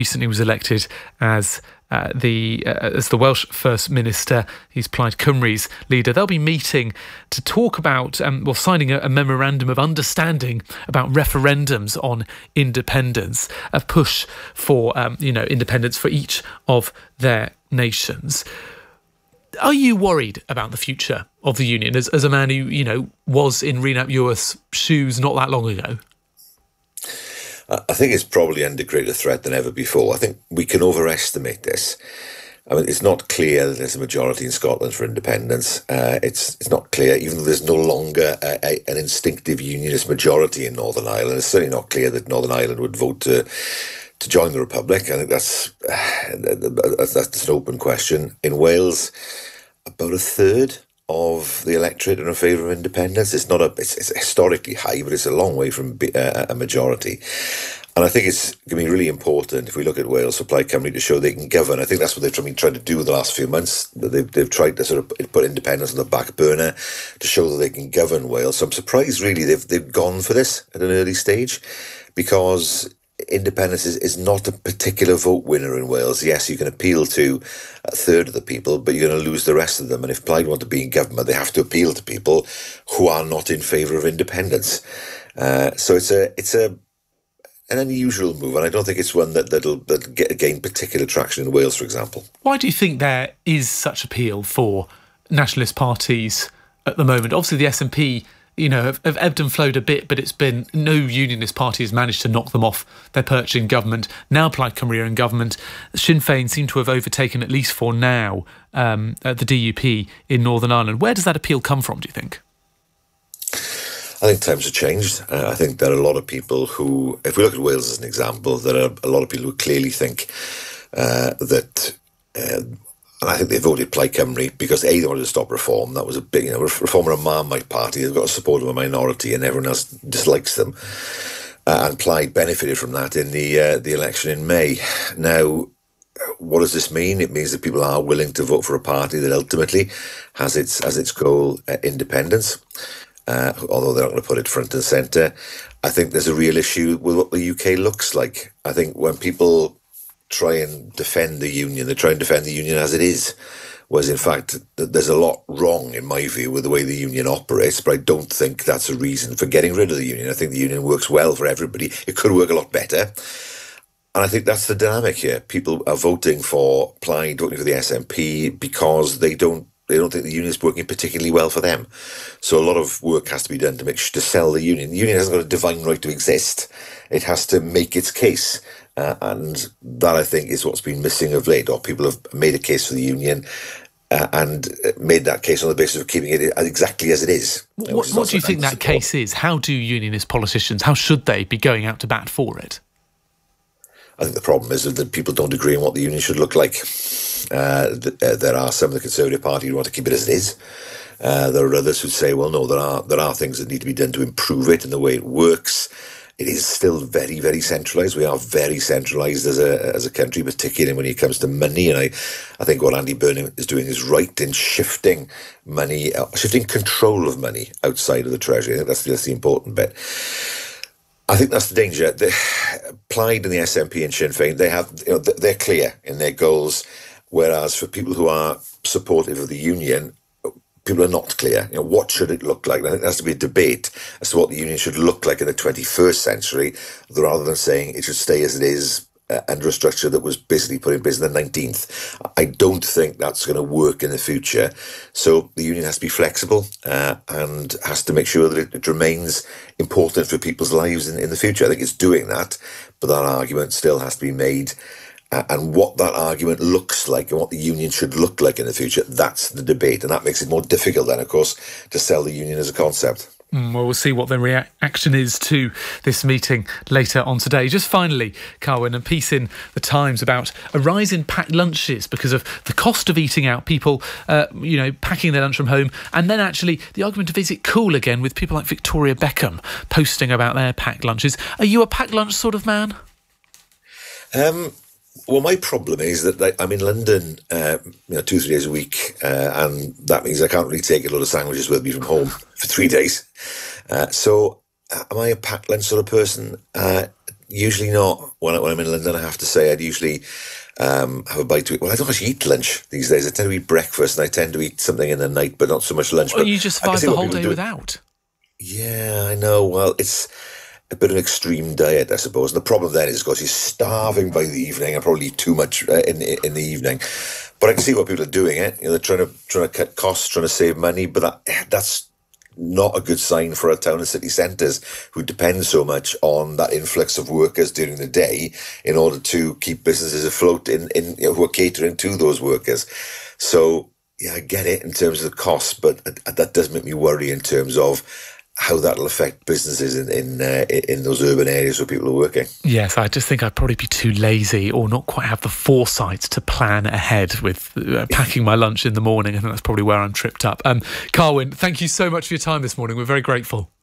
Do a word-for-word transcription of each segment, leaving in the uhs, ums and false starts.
recently was elected as uh, the uh, as the Welsh First Minister. He's Plaid Cymru's leader. They'll be meeting to talk about, um, well, signing a, a memorandum of understanding about referendums on independence, a push for, um, you know, independence for each of their nations. Are you worried about the future of the union as, as a man who, you know, was in Rhun ap Iorwerth's shoes not that long ago? I think it's probably under greater threat than ever before. I think we can overestimate this. I mean, it's not clear that there's a majority in Scotland for independence. Uh, it's it's not clear, even though there's no longer a, a, an instinctive unionist majority in Northern Ireland. It's certainly not clear that Northern Ireland would vote to to join the Republic. I think that's uh, that's an open question. In Wales, about a third of the electorate are in favour of independence. It's not a, it's, it's historically high, but it's a long way from uh, a majority. And I think it's going to be really important if we look at Wales for Plaid Cymru to show they can govern. I think that's what they've been trying to do in the last few months. They've, they've tried to sort of put independence on the back burner to show that they can govern Wales. So I'm surprised really they've they've gone for this at an early stage, because independence is, is not a particular vote winner in Wales. Yes, you can appeal to a third of the people, but you're going to lose the rest of them. And if Plaid want to be in government, they have to appeal to people who are not in favour of independence. Uh, so it's a it's a an unusual move, and I don't think it's one that that'll, that'll get, gain particular traction in Wales, for example. Why do you think there is such appeal for nationalist parties at the moment? Obviously, the S N P, you know, have, have ebbed and flowed a bit, but it's been no unionist party has managed to knock them off their perch in government. Now Plaid Cymru are in government. Sinn Féin seem to have overtaken, at least for now, um, uh, the D U P in Northern Ireland. Where does that appeal come from, do you think? I think times have changed. Uh, I think there are a lot of people who, if we look at Wales as an example, there are a lot of people who clearly think uh, that... Uh, And I think they voted Plaid Cymru because, A, they wanted to stop reform. That was a big, you know, Reform are a Marmite party. They've got the support of a minority and everyone else dislikes them. Uh, and Plaid benefited from that in the uh, the election in May. Now, what does this mean? It means that people are willing to vote for a party that ultimately has its, has its goal uh, independence, uh, although they're not going to put it front and centre. I think there's a real issue with what the U K looks like. I think when people try and defend the union, they try and defend the union as it is, whereas in fact there's a lot wrong, in my view, with the way the union operates, but I don't think that's a reason for getting rid of the union. I think the union works well for everybody. It could work a lot better. And I think that's the dynamic here. People are voting for Plaid, voting for the S N P because they don't They don't think the union is working particularly well for them. So a lot of work has to be done to make sure to sell the union. The union hasn't got a divine right to exist. It has to make its case. Uh, and that, I think, is what's been missing of late. Or people have made a case for the union uh, and made that case on the basis of keeping it exactly as it is. What, what do you think that case is? How do unionist politicians, how should they be going out to bat for it? I think the problem is that people don't agree on what the union should look like. Uh, th- uh, there are some of the Conservative Party who want to keep it as it is. Uh, there are others who say, well, no, there are there are things that need to be done to improve it and the way it works. It is still very, very centralised. We are very centralised as a as a country, particularly when it comes to money. And I, I think what Andy Burnham is doing is right in shifting money, uh, shifting control of money outside of the Treasury. I think that's, that's the important bit. I think that's the danger. The Plaid and the S N P and Sinn Féin, they have, you know, they're clear in their goals, whereas for people who are supportive of the union, people are not clear. You know, what should it look like? And I think there has to be a debate as to what the union should look like in the twenty-first century, rather than saying it should stay as it is uh, under a structure that was basically put in place in the nineteenth. I don't think that's going to work in the future. So the union has to be flexible uh, and has to make sure that it, it remains important for people's lives in, in the future. I think it's doing that, but that argument still has to be made. Uh, and what that argument looks like and what the union should look like in the future, that's the debate. And that makes it more difficult then, of course, to sell the union as a concept. Mm, well, we'll see what the reaction is to this meeting later on today. Just finally, Carwyn, a piece in The Times about a rise in packed lunches because of the cost of eating out, people, uh, you know, packing their lunch from home, and then actually the argument of is it cool again with people like Victoria Beckham posting about their packed lunches. Are you a packed lunch sort of man? Um... Well, my problem is that like, I'm in London, uh, you know, two, three days a week, uh, and that means I can't really take a lot of sandwiches with me from home for three days. Uh, so, uh, am I a packed lunch sort of person? Uh, usually not. When, I, when I'm in London, I have to say, I'd usually um, have a bite to eat. Well, I don't actually eat lunch these days. I tend to eat breakfast and I tend to eat something in the night, but not so much lunch. Well, but you just survive the whole day do. without. Yeah, I know. Well, it's a bit of an extreme diet, I suppose. And the problem then is, of course, you're starving by the evening and probably eat too much uh, in in the evening. But I can see why people are doing it. You know, they're trying to trying to cut costs, trying to save money. But that that's not a good sign for our town and city centres, who depend so much on that influx of workers during the day in order to keep businesses afloat in, in you know, who are catering to those workers. So, yeah, I get it in terms of the costs, but that does make me worry in terms of how that'll affect businesses in in, uh, in those urban areas where people are working. Yes, I just think I'd probably be too lazy or not quite have the foresight to plan ahead with uh, packing my lunch in the morning. I think that's probably where I'm tripped up. Um, Carwyn, thank you so much for your time this morning. We're very grateful.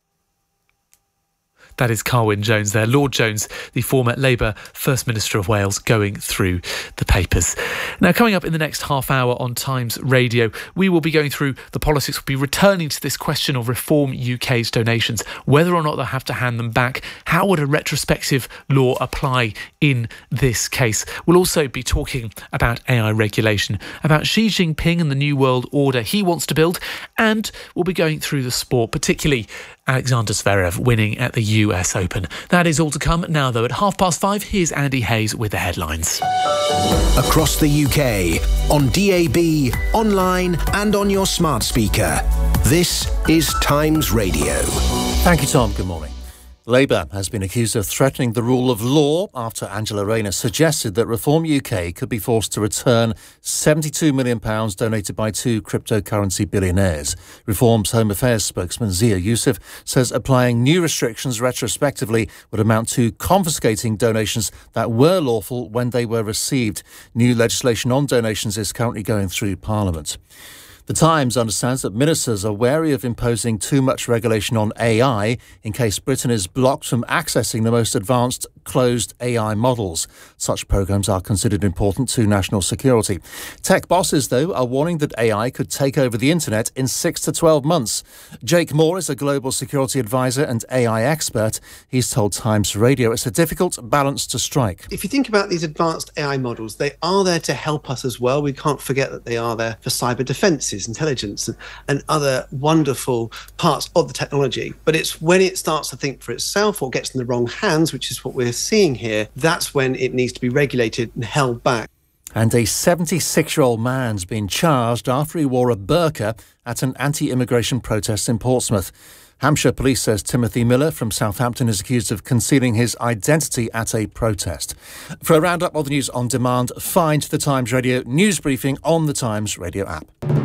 That is Carwyn Jones there. Lord Jones, the former Labour First Minister of Wales, going through the papers. Now, coming up in the next half hour on Times Radio, we will be going through the politics. We'll be returning to this question of Reform U K's donations, whether or not they'll have to hand them back. How would a retrospective law apply in this case? We'll also be talking about A I regulation, about Xi Jinping and the New World Order he wants to build, and we'll be going through the sport, particularly Alexander Zverev winning at the U S Open. That is all to come now, though. At half past five, here's Andy Hayes with the headlines. Across the U K, on D A B, online and on your smart speaker. This is Times Radio. Thank you, Tom. Good morning. Labour has been accused of threatening the rule of law after Angela Rayner suggested that Reform U K could be forced to return seventy-two million pounds donated by two cryptocurrency billionaires. Reform's Home Affairs spokesman Zia Youssef says applying new restrictions retrospectively would amount to confiscating donations that were lawful when they were received. New legislation on donations is currently going through Parliament. The Times understands that ministers are wary of imposing too much regulation on A I in case Britain is blocked from accessing the most advanced closed A I models. Such programmes are considered important to national security. Tech bosses, though, are warning that A I could take over the internet in six to twelve months. Jake Moore is a global security advisor and A I expert. He's told Times Radio it's a difficult balance to strike. If you think about these advanced A I models, they are there to help us as well. We can't forget that they are there for cyber defences, intelligence and, and other wonderful parts of the technology. But it's when it starts to think for itself or gets in the wrong hands, which is what we're seeing here, that's when it needs to be regulated and held back. And a seventy-six-year-old man's been charged after he wore a burqa at an anti-immigration protest in Portsmouth. Hampshire Police says Timothy Miller from Southampton is accused of concealing his identity at a protest. For a roundup of the news on demand, find the Times Radio news briefing on the Times Radio app.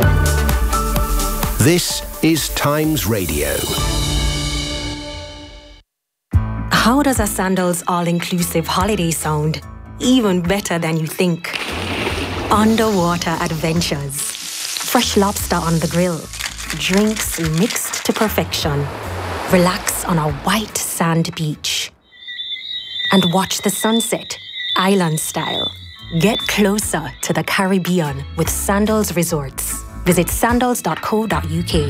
This is Times Radio. How does a Sandals all-inclusive holiday sound? Even better than you think. Underwater adventures. Fresh lobster on the grill. Drinks mixed to perfection. Relax on a white sand beach. And watch the sunset, island style. Get closer to the Caribbean with Sandals Resorts. Visit sandals dot co dot u k.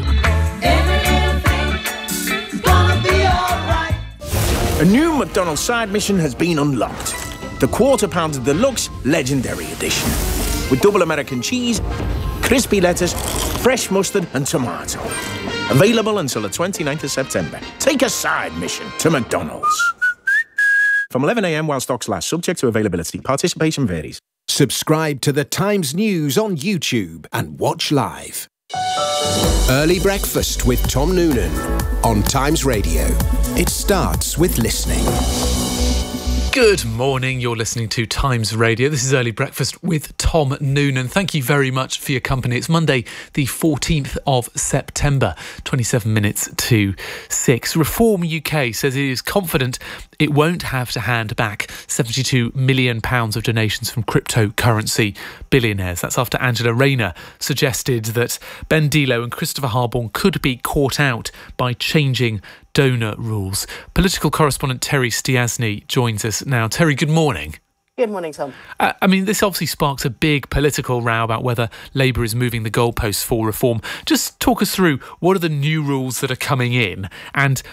A new McDonald's side mission has been unlocked. The Quarter Pounder Deluxe Legendary Edition. With double American cheese, crispy lettuce, fresh mustard and tomato. Available until the twenty-ninth of September. Take a side mission to McDonald's. From eleven a m while stocks last, subject to availability. Participation varies. Subscribe to the Times News on YouTube and watch live. Early Breakfast with Tom Noonan on Times Radio. It starts with listening. Good morning. You're listening to Times Radio. This is Early Breakfast with Tom Noonan. Thank you very much for your company. It's Monday, the fourteenth of September, twenty-seven minutes to six. Reform U K says it is confident it won't have to hand back seventy-two million pounds of donations from cryptocurrency billionaires. That's after Angela Rayner suggested that Ben Dilo and Christopher Harborne could be caught out by changing donor rules. Political correspondent Terry Stiasny joins us now. Terry, good morning. Good morning, Tom. Uh, I mean, this obviously sparks a big political row about whether Labour is moving the goalposts for reform. Just talk us through what are the new rules that are coming in and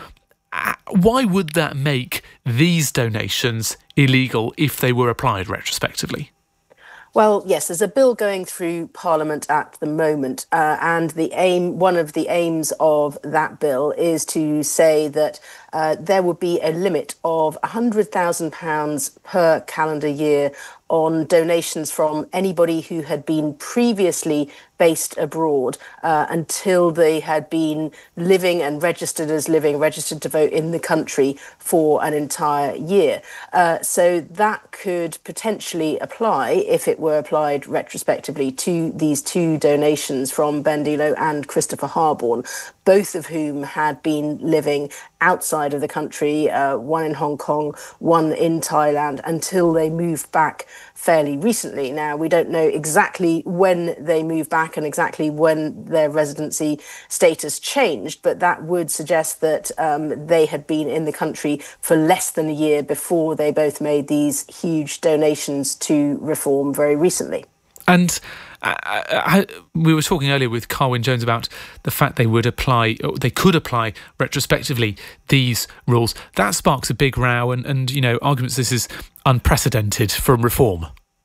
uh, why would that make these donations illegal if they were applied retrospectively? Well, yes, there's a bill going through Parliament at the moment, uh, and the aim, one of the aims of that bill is to say that uh, there would be a limit of one hundred thousand pounds per calendar year on donations from anybody who had been previously based abroad uh, until they had been living and registered as living, registered to vote in the country for an entire year. Uh, so that could potentially apply, if it were applied retrospectively, to these two donations from Ben Dilo and Christopher Harborne, both of whom had been living outside of the country, uh, one in Hong Kong, one in Thailand, until they moved back fairly recently. Now, we don't know exactly when they moved back and exactly when their residency status changed, but that would suggest that um, they had been in the country for less than a year before they both made these huge donations to Reform very recently. And I, I, we were talking earlier with Carwyn Jones about the fact they would apply, or they could apply retrospectively these rules. That sparks a big row and, and you know, arguments this is unprecedented from Reform.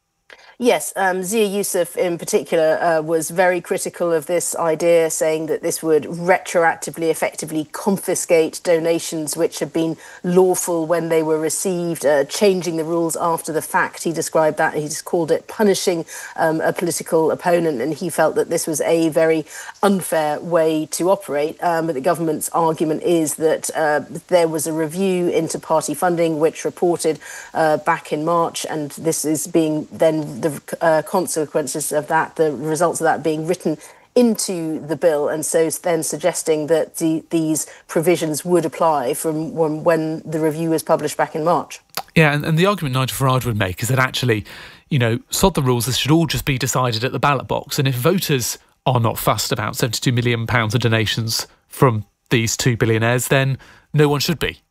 Yes, um, Zia Youssef in particular uh, was very critical of this idea, saying that this would retroactively, effectively confiscate donations which had been lawful when they were received, uh, changing the rules after the fact. He described that, he just called it punishing um, a political opponent, and he felt that this was a very unfair way to operate. Um, but the government's argument is that uh, there was a review into party funding which reported uh, back in March, and this is being then the uh, consequences of that, the results of that being written into the bill, and so then suggesting that the, these provisions would apply from when, when the review was published back in March. Yeah, and, and the argument Nigel Farage would make is that actually, you know, sod the rules, this should all just be decided at the ballot box, and if voters are not fussed about seventy-two million pounds of donations from these two billionaires, then no one should be.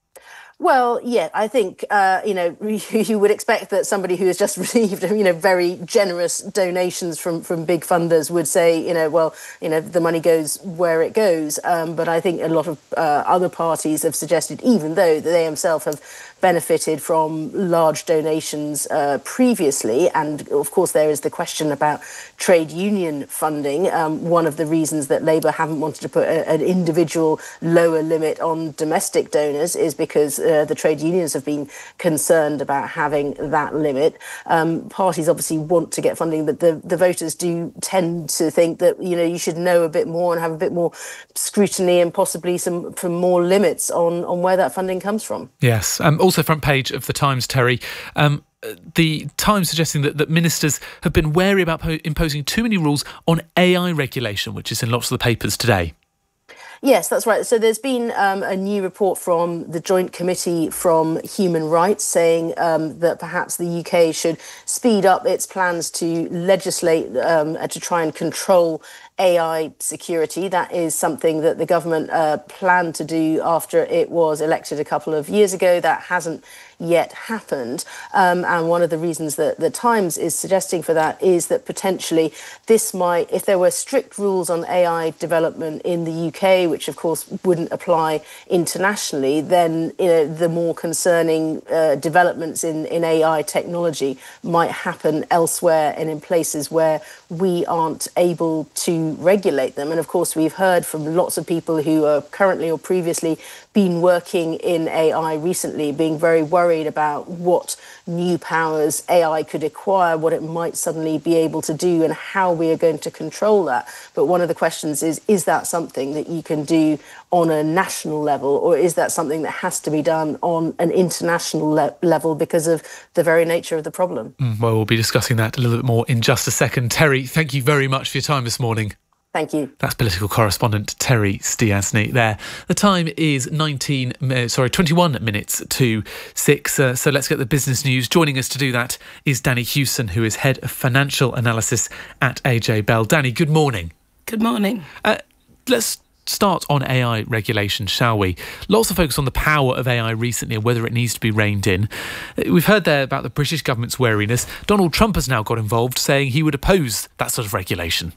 Well, yeah, I think, uh, you know, you would expect that somebody who has just received, you know, very generous donations from, from big funders would say, you know, well, you know, the money goes where it goes. Um, but I think a lot of uh, other parties have suggested, even though they themselves have benefited from large donations uh, previously. And of course, there is the question about trade union funding. Um, one of the reasons that Labour haven't wanted to put a, an individual lower limit on domestic donors is because uh, the trade unions have been concerned about having that limit. Um, parties obviously want to get funding, but the, the voters do tend to think that, you know, you should know a bit more and have a bit more scrutiny and possibly some, some more limits on, on where that funding comes from. Yes. Um, also front page of the Times, Terry, um, the Times suggesting that, that ministers have been wary about po- imposing too many rules on A I regulation, which is in lots of the papers today. Yes, that's right. So there's been um, a new report from the Joint Committee from Human Rights saying um, that perhaps the U K should speed up its plans to legislate um, and to try and control A I security. That is something that the government uh, planned to do after it was elected a couple of years ago. That hasn't yet happened. Um, and one of the reasons that the Times is suggesting for that is that potentially this might, if there were strict rules on A I development in the U K, which of course wouldn't apply internationally, then, you know, the more concerning uh, developments in, in A I technology might happen elsewhere and in places where we aren't able to regulate them. And of course, we've heard from lots of people who are currently or previously been working in A I recently, being very worried about what new powers A I could acquire, what it might suddenly be able to do, and how we are going to control that. But one of the questions is, is that something that you can do on a national level, or is that something that has to be done on an international le- level because of the very nature of the problem? Mm, well, we'll be discussing that a little bit more in just a second. Terry, thank you very much for your time this morning. Thank you. That's political correspondent Terry Stiasny there. The time is nineteen, sorry, twenty-one minutes to six. Uh, so let's get the business news. Joining us to do that is Danny Hewson, who is head of financial analysis at A J Bell. Danny, good morning. Good morning. Uh, let's start on A I regulation, shall we? Lots of focus on the power of A I recently and whether it needs to be reined in. We've heard there about the British government's wariness. Donald Trump has now got involved, saying he would oppose that sort of regulation.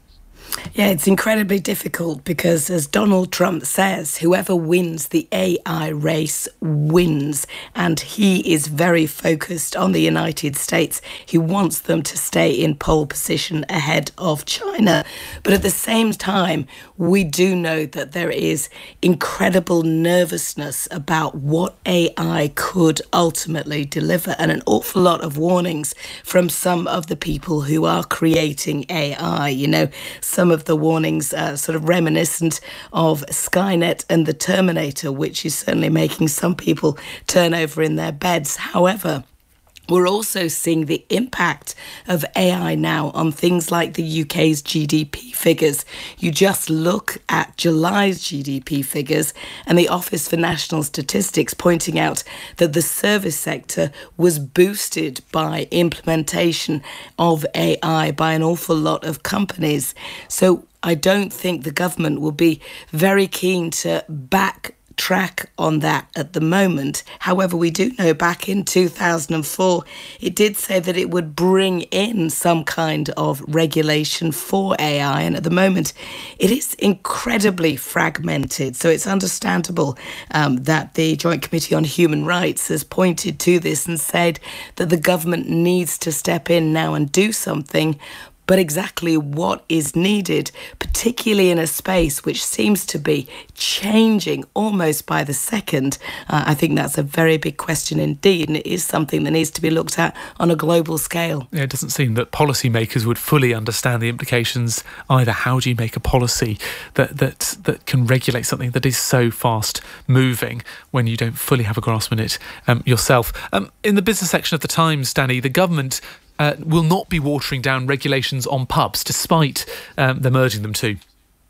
Yeah, it's incredibly difficult because, as Donald Trump says, whoever wins the A I race wins. And he is very focused on the United States. He wants them to stay in pole position ahead of China. But at the same time, we do know that there is incredible nervousness about what A I could ultimately deliver, and an awful lot of warnings from some of the people who are creating A I. You know, some of the warnings are sort of reminiscent of Skynet and the Terminator, which is certainly making some people turn over in their beds. However, we're also seeing the impact of A I now on things like the U K's G D P figures. You just look at July's G D P figures and the Office for National Statistics pointing out that the service sector was boosted by implementation of A I by an awful lot of companies. So I don't think the government will be very keen to back track on that at the moment. However, we do know back in two thousand four, it did say that it would bring in some kind of regulation for A I. And at the moment, it is incredibly fragmented. So it's understandable um, that the Joint Committee on Human Rights has pointed to this and said that the government needs to step in now and do something. But exactly what is needed, particularly in a space which seems to be changing almost by the second, uh, I think that's a very big question indeed, and it is something that needs to be looked at on a global scale. Yeah, it doesn't seem that policymakers would fully understand the implications either. How do you make a policy that that that can regulate something that is so fast moving when you don't fully have a grasp on it um, yourself? Um, in the business section of the Times, Danny, the government Uh, will not be watering down regulations on pubs, despite um, them urging them to.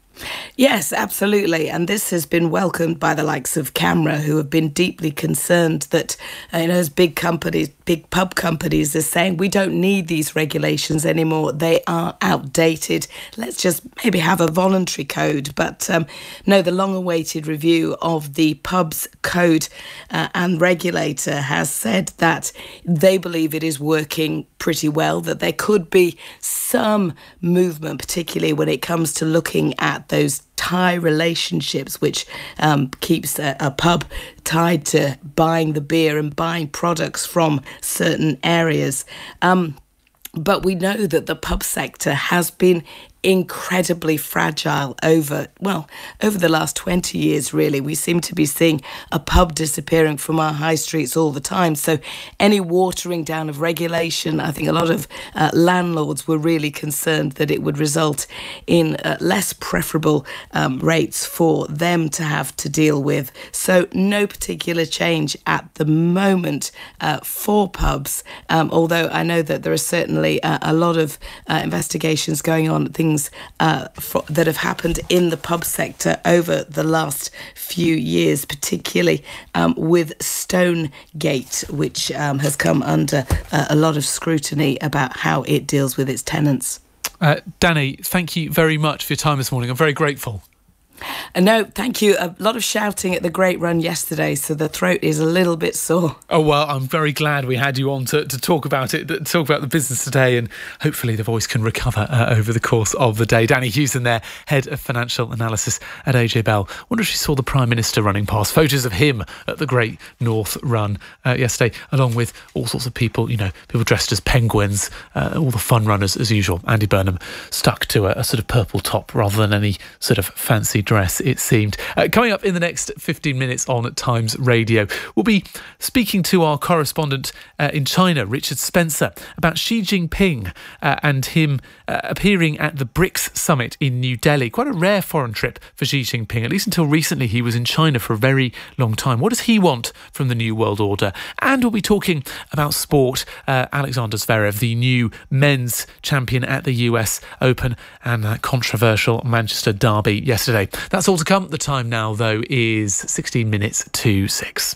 Yes, absolutely. And this has been welcomed by the likes of CAMRA, who have been deeply concerned that, uh, you know, as big companies, big pub companies are saying, we don't need these regulations anymore. They are outdated. Let's just maybe have a voluntary code. But um, no, the long-awaited review of the pubs code uh, and regulator has said that they believe it is working pretty well, that there could be some movement, particularly when it comes to looking at those tie relationships, which um, keeps a, a pub tied to buying the beer and buying products from certain areas. Um, but we know that the pub sector has been incredibly fragile over, well, over the last twenty years, really. We seem to be seeing a pub disappearing from our high streets all the time. So any watering down of regulation, I think a lot of uh, landlords were really concerned that it would result in uh, less preferable um, rates for them to have to deal with. So no particular change at the moment uh, for pubs, um, although I know that there are certainly uh, a lot of uh, investigations going on, things Uh, for, that have happened in the pub sector over the last few years, particularly um, with Stonegate, which um, has come under uh, a lot of scrutiny about how it deals with its tenants. Uh, Danny, thank you very much for your time this morning. I'm very grateful. Uh, no, thank you. A lot of shouting at the Great Run yesterday, so the throat is a little bit sore. Oh, well, I'm very glad we had you on to, to talk about it, to talk about the business today, and hopefully the voice can recover uh, over the course of the day. Danny Hewson there, Head of Financial Analysis at A J Bell. Wonder if she saw the Prime Minister running past. Photos of him at the Great North Run uh, yesterday, along with all sorts of people, you know, people dressed as penguins, uh, all the fun runners as usual. Andy Burnham stuck to a, a sort of purple top rather than any sort of fancy dress, it seemed. Uh, coming up in the next fifteen minutes on Times Radio, we'll be speaking to our correspondent uh, in China, Richard Spencer, about Xi Jinping uh, and him uh, appearing at the BRICS summit in New Delhi. Quite a rare foreign trip for Xi Jinping. At least until recently, he was in China for a very long time. What does he want from the New World Order? And we'll be talking about sport. Uh, Alexander Zverev, the new men's champion at the U S Open, and that controversial Manchester derby yesterday. That's all to come. The time now, though, is sixteen minutes to six.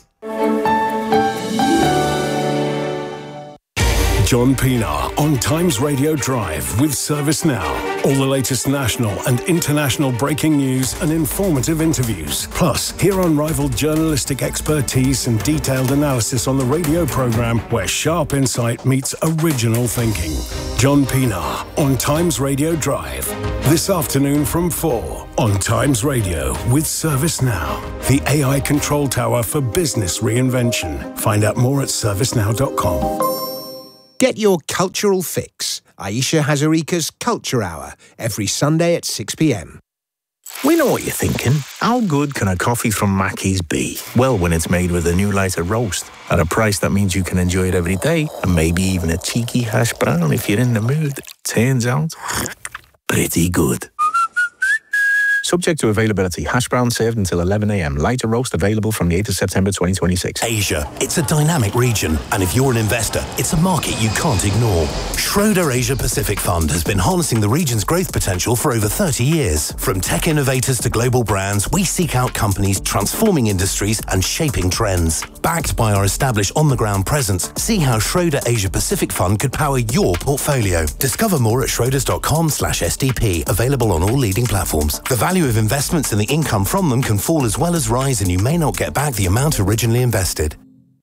John Pienaar on Times Radio Drive with ServiceNow. All the latest national and international breaking news and informative interviews. Plus, hear unrivaled journalistic expertise and detailed analysis on the radio programme where sharp insight meets original thinking. John Pienaar on Times Radio Drive. This afternoon from four on Times Radio with ServiceNow, the A I control tower for business reinvention. Find out more at service now dot com. Get your cultural fix. Aisha Hazarika's Culture Hour, every Sunday at six p.m. We know what you're thinking. How good can a coffee from Mackey's be? Well, when it's made with a new lighter roast at a price that means you can enjoy it every day, and maybe even a cheeky hash brown if you're in the mood. Turns out, pretty good. Subject to availability. Hash brown served until eleven a.m. Lighter roast available from the eighth of September twenty twenty-six. Asia. It's a dynamic region, and if you're an investor, it's a market you can't ignore. Schroeder Asia Pacific Fund has been harnessing the region's growth potential for over thirty years. From tech innovators to global brands, we seek out companies transforming industries and shaping trends. Backed by our established on-the-ground presence, see how Schroeder Asia Pacific Fund could power your portfolio. Discover more at schroders.com slash SDP, available on all leading platforms. The value of investments and the income from them can fall as well as rise, and you may not get back the amount originally invested.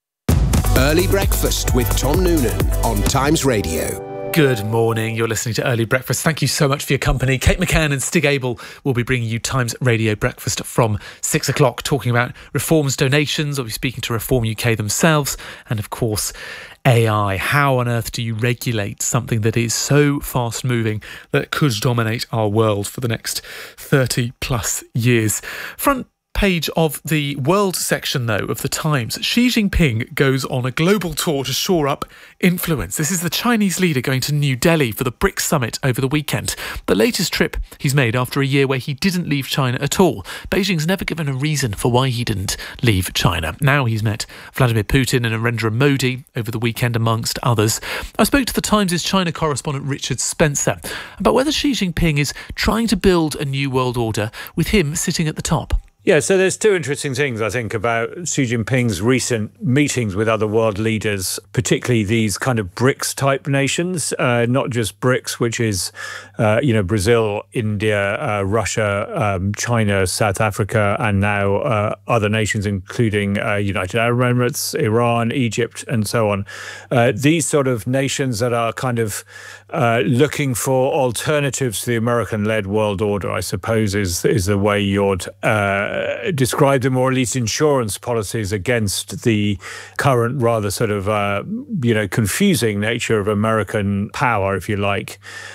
Early Breakfast with Tom Noonan on Times Radio. Good morning. You're listening to Early Breakfast. Thank you so much for your company. Kate McCann and Stig Abel will be bringing you Times Radio Breakfast from six o'clock, talking about Reform's donations. We'll be speaking to Reform U K themselves, and of course, A I. How on earth do you regulate something that is so fast moving that could dominate our world for the next thirty plus years? Front page of the world section, though, of the Times. Xi Jinping goes on a global tour to shore up influence. This is the Chinese leader going to New Delhi for the BRICS summit over the weekend. The latest trip he's made after a year where he didn't leave China at all. Beijing's never given a reason for why he didn't leave China. Now he's met Vladimir Putin and Narendra Modi over the weekend, amongst others. I spoke to the Times' China correspondent Richard Spencer about whether Xi Jinping is trying to build a new world order with him sitting at the top. Yeah, so there's two interesting things, I think, about Xi Jinping's recent meetings with other world leaders, particularly these kind of BRICS-type nations, uh, not just BRICS, which is, uh, you know, Brazil, India, uh, Russia, um, China, South Africa, and now uh, other nations, including uh, United Arab Emirates, Iran, Egypt, and so on. Uh, these sort of nations that are kind of uh, looking for alternatives to the American-led world order, I suppose, is, is the way you'd Uh, Uh, describe them, or at least insurance policies against the current rather sort of, uh, you know, confusing nature of American power, if you like.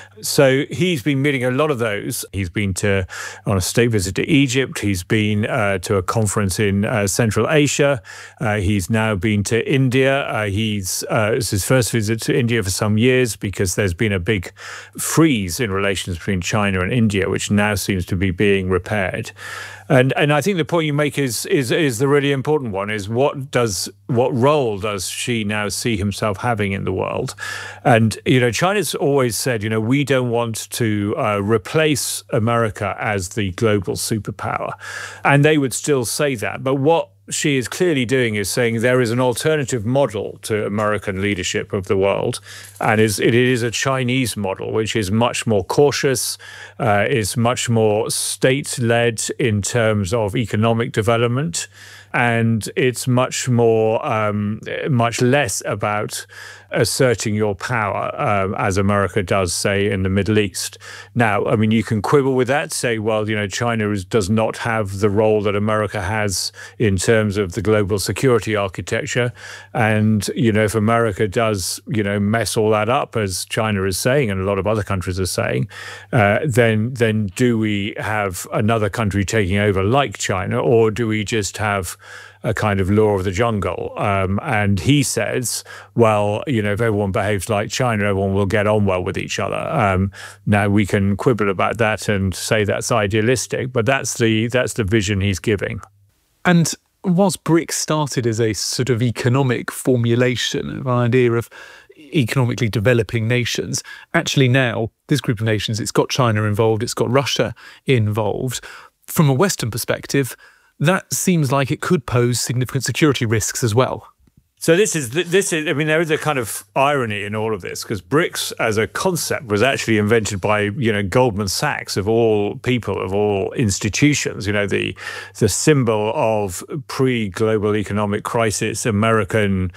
So he's been meeting a lot of those. He's been to on a state visit to Egypt. He's been uh, to a conference in uh, Central Asia. Uh, he's now been to India. Uh, he's uh, it's his first visit to India for some years, because there's been a big freeze in relations between China and India, which now seems to be being repaired. And and I think the point you make is is is the really important one, is what does what role does Xi now see himself having in the world? And, you know, China's always said, you know, we don't want to uh, replace America as the global superpower. And they would still say that. But what Xi is clearly doing is saying there is an alternative model to American leadership of the world, and is it is a Chinese model, which is much more cautious, uh, is much more state-led in terms of economic development, and it's much more, um, much less about asserting your power, um, as America does, say, in the Middle East. Now, I mean, you can quibble with that, say, well, you know, China is, does not have the role that America has in terms of the global security architecture. And, you know, if America does, you know, mess all that up, as China is saying, and a lot of other countries are saying, uh, then, then do we have another country taking over like China, or do we just have a kind of law of the jungle? Um, and he says, well, you know, if everyone behaves like China, everyone will get on well with each other. Um, now, we can quibble about that and say that's idealistic, but that's the that's the vision he's giving. And whilst BRICS started as a sort of economic formulation of an idea of economically developing nations, actually now, this group of nations, it's got China involved, it's got Russia involved. From a Western perspective, that seems like it could pose significant security risks as well. So this is, this is, I mean, there is a kind of irony in all of this, because BRICS as a concept was actually invented by, you know, Goldman Sachs, of all people, of all institutions, you know, the the symbol of pre-global economic crisis American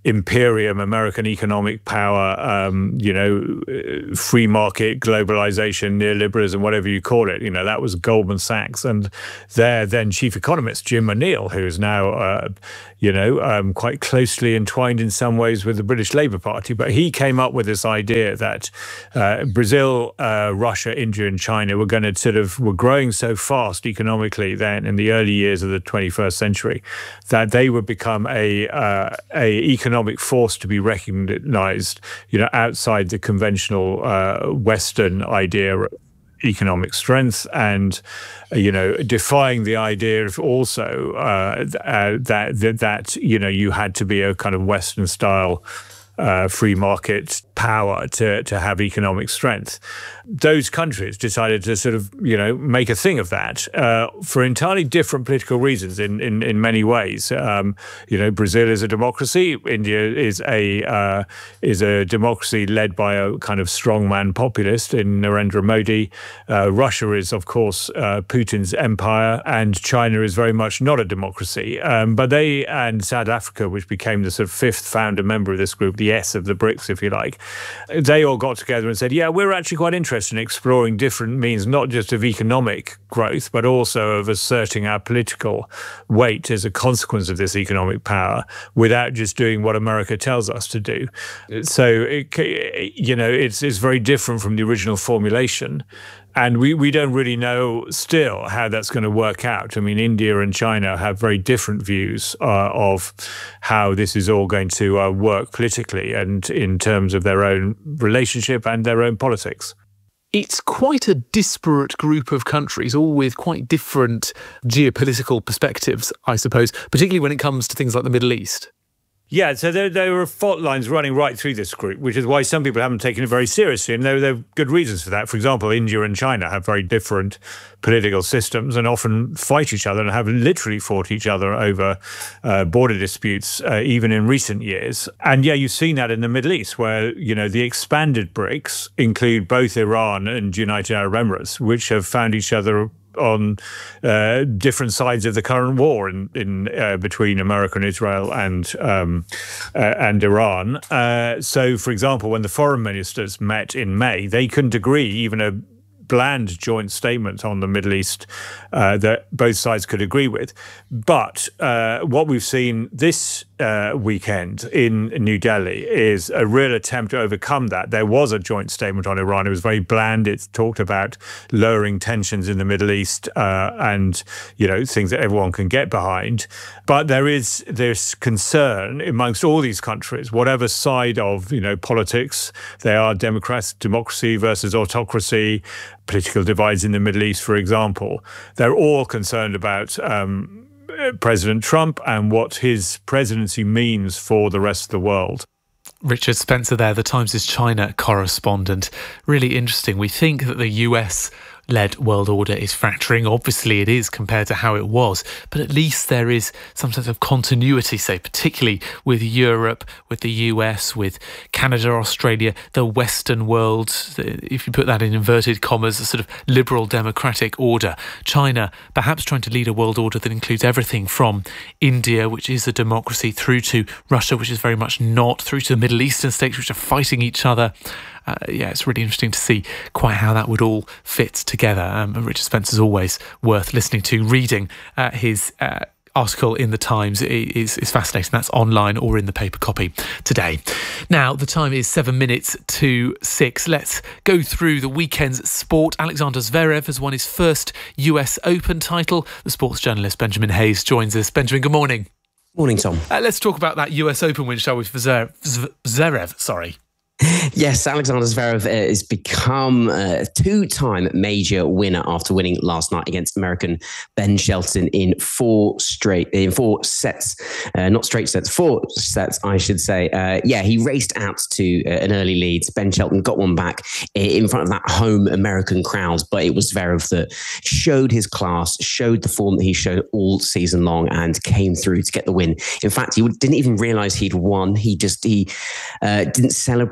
imperium, American economic power, um, you know, free market, globalization, neoliberalism, whatever you call it. You know, that was Goldman Sachs. And their then chief economist, Jim O'Neill, who is now, uh, you know, um, quite closely entwined in some ways with the British Labour Party. But he came up with this idea that uh, Brazil, uh, Russia, India and China were going to sort of, were growing so fast economically then in the early years of the twenty-first century that they would become a, uh, a economic economic force to be recognized, you know, outside the conventional uh, Western idea of economic strength, and uh, you know, defying the idea of also uh, uh, that, that that you know you had to be a kind of Western style uh, free market power to to have economic strength. Those countries decided to sort of, you know, make a thing of that uh, for entirely different political reasons in in, in many ways. Um, you know, Brazil is a democracy. India is a uh, is a democracy led by a kind of strongman populist in Narendra Modi. Uh, Russia is, of course, uh, Putin's empire, and China is very much not a democracy. Um, but they and South Africa, which became the sort of fifth founder member of this group, the S of the BRICS, if you like, they all got together and said, yeah, we're actually quite interested in exploring different means, not just of economic growth, but also of asserting our political weight as a consequence of this economic power without just doing what America tells us to do. So, it, you know, it's, it's very different from the original formulation. And we, we don't really know still how that's going to work out. I mean, India and China have very different views uh, of how this is all going to uh, work politically and in terms of their own relationship and their own politics. It's quite a disparate group of countries, all with quite different geopolitical perspectives, I suppose, particularly when it comes to things like the Middle East. Yeah, so there, there are fault lines running right through this group, which is why some people haven't taken it very seriously. And there, there are good reasons for that. For example, India and China have very different political systems and often fight each other and have literally fought each other over uh, border disputes, uh, even in recent years. And yeah, you've seen that in the Middle East, where, you know, the expanded BRICS include both Iran and United Arab Emirates, which have found each other on uh, different sides of the current war in, in uh, between America and Israel and um, uh, and Iran. Uh, so, for example, when the foreign ministers met in May, they couldn't agree even a bland joint statement on the Middle East uh, that both sides could agree with. But uh, what we've seen this uh, weekend in New Delhi is a real attempt to overcome that. There was a joint statement on Iran. It was very bland. It talked about lowering tensions in the Middle East uh, and, you know, things that everyone can get behind. But there is this concern amongst all these countries, whatever side of, you know, politics they are, democrats, democracy versus autocracy, political divides in the Middle East, for example. They're all concerned about um, President Trump and what his presidency means for the rest of the world. Richard Spencer there, the Times' China correspondent. Really interesting. We think that the U S-led world order is fracturing. Obviously it is compared to how it was, but at least there is some sense of continuity, say, particularly with Europe, with the U S, with Canada, Australia, the Western world, if you put that in inverted commas, a sort of liberal democratic order. China perhaps trying to lead a world order that includes everything from India, which is a democracy, through to Russia, which is very much not, through to the Middle Eastern states, which are fighting each other. Uh, yeah, it's really interesting to see quite how that would all fit together. Um, Richard Spencer's always worth listening to. Reading uh, his uh, article in The Times is, is fascinating. That's online or in the paper copy today. Now, the time is seven minutes to six. Let's go through the weekend's sport. Alexander Zverev has won his first U S Open title. The sports journalist Benjamin Hayes joins us. Benjamin, good morning. Morning, Tom. Uh, let's talk about that U S Open win, shall we, for Zverev? Zverev, sorry. Yes, Alexander Zverev uh, has become a two-time major winner after winning last night against American Ben Shelton in four straight, in four sets, uh, not straight sets, four sets, I should say. Uh, yeah, he raced out to uh, an early lead. Ben Shelton got one back in front of that home American crowd, but it was Zverev that showed his class, showed the form that he showed all season long, and came through to get the win. In fact, he didn't even realise he'd won. He just he uh, didn't celebrate that